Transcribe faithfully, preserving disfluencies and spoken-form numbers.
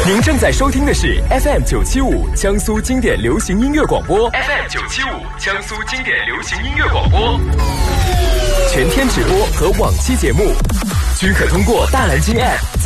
您正在收听的是 F M 九七五江苏经典流行音乐广播 ，F M 九七五江苏经典流行音乐广播，全天直播和往期节目均可通过大蓝鲸 App。